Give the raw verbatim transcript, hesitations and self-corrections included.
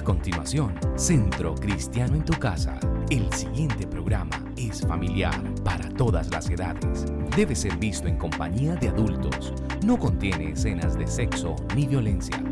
A continuación, Centro Cristiano en tu Casa. El siguiente programa es familiar para todas las edades. Debe ser visto en compañía de adultos. No contiene escenas de sexo ni violencia.